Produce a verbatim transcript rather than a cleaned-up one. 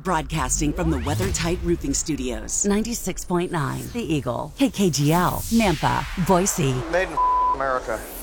Broadcasting from the WeatherTight Roofing Studios. ninety-six point nine The Eagle. K K G L. Nampa. Boise. Made in America.